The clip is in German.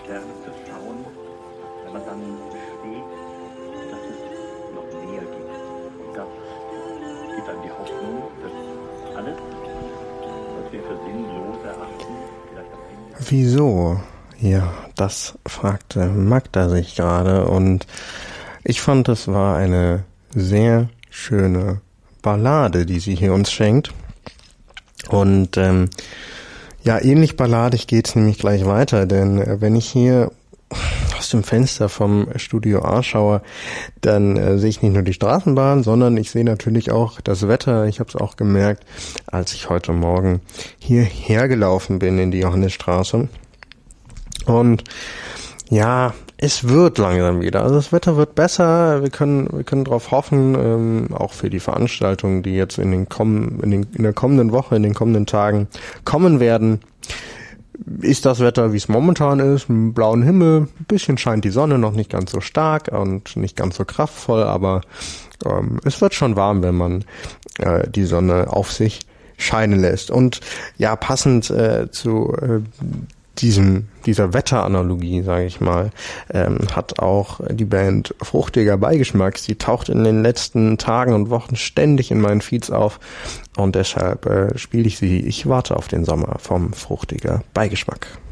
Sterne zu schauen, wenn man dann versteht, dass es noch mehr gibt. Und das gibt einem die Hoffnung, dass alles, was wir für sinnlos erachten, vielleicht am Ende... Wieso? Ja, das fragte Magda sich gerade und ich fand, es war eine sehr schöne Ballade, die sie hier uns schenkt. Und ja, ähnlich balladig geht's nämlich gleich weiter, denn wenn ich hier aus dem Fenster vom Studio A schaue, dann sehe ich nicht nur die Straßenbahn, sondern ich sehe natürlich auch das Wetter. Ich habe es auch gemerkt, als ich heute Morgen hierher gelaufen bin in die Johannisstraße. Und ja, es wird langsam wieder. Also das Wetter wird besser. Wir können darauf hoffen, auch für die Veranstaltungen, die jetzt in der kommenden Woche, in den kommenden Tagen kommen werden. Ist das Wetter, wie es momentan ist, mit blauen Himmel, ein bisschen scheint die Sonne, noch nicht ganz so stark und nicht ganz so kraftvoll, aber es wird schon warm, wenn man die Sonne auf sich scheinen lässt. Und ja, passend zu dieser Wetteranalogie, sage ich mal, hat auch die Band Fruchtiger Beigeschmack. Sie taucht in den letzten Tagen und Wochen ständig in meinen Feeds auf und deshalb spiele ich sie. Ich warte auf den Sommer vom Fruchtiger Beigeschmack.